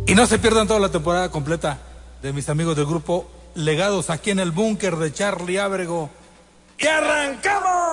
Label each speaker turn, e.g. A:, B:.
A: Y no se pierdan toda la temporada completa de mis amigos del grupo Legados aquí en el búnker de Charlie Ábrego. ¡Y arrancamos!